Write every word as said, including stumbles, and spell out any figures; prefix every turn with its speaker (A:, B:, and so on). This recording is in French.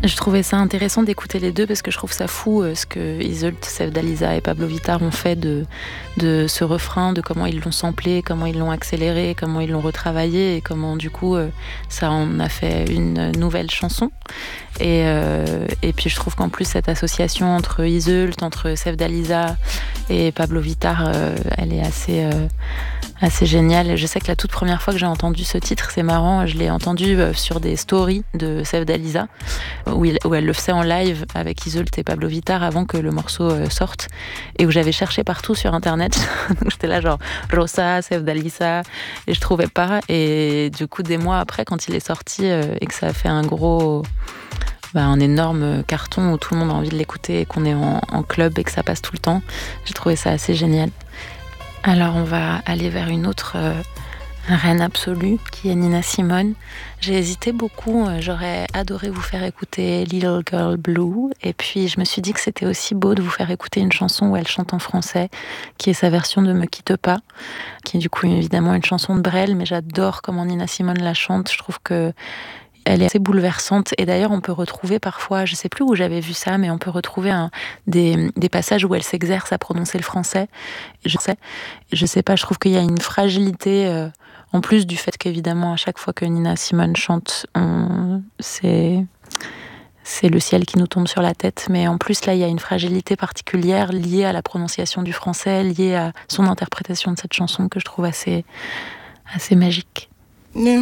A: Je trouvais ça intéressant d'écouter les deux parce que je trouve ça fou euh, ce que Iseult, Sevdaliza et Pablo Vittar ont fait de, de ce refrain, de comment ils l'ont samplé, comment ils l'ont accéléré, comment ils l'ont retravaillé et comment du coup euh, ça en a fait une nouvelle chanson. Et, euh, et puis je trouve qu'en plus cette association entre Iseult, entre Sevdaliza et Pablo Vittar, euh, elle est assez... Euh, assez génial. Je sais que la toute première fois que j'ai entendu ce titre, c'est marrant, je l'ai entendu sur des stories de Sevdaliza où, il, où elle le faisait en live avec Iseult et Pablo Vittar avant que le morceau sorte et où j'avais cherché partout sur internet. J'étais là genre Rosa, Sevdaliza et je trouvais pas. Et du coup, des mois après, quand il est sorti et que ça a fait un gros... Bah, un énorme carton où tout le monde a envie de l'écouter et qu'on est en, en club et que ça passe tout le temps, j'ai trouvé ça assez génial. Alors on va aller vers une autre euh, reine absolue qui est Nina Simone. J'ai hésité beaucoup, euh, j'aurais adoré vous faire écouter Little Girl Blue et puis je me suis dit que c'était aussi beau de vous faire écouter une chanson où elle chante en français qui est sa version de Me quitte pas, qui est du coup évidemment une chanson de Brel, mais j'adore comment Nina Simone la chante. Je trouve que elle est assez bouleversante et d'ailleurs on peut retrouver parfois, je sais plus où j'avais vu ça, mais on peut retrouver un, des, des passages où elle s'exerce à prononcer le français. Je sais, je sais pas, je trouve qu'il y a une fragilité euh, en plus du fait qu'évidemment à chaque fois que Nina Simone chante, on, c'est c'est le ciel qui nous tombe sur la tête, mais en plus là il y a une fragilité particulière liée à la prononciation du français, liée à son interprétation de cette chanson que je trouve assez assez magique.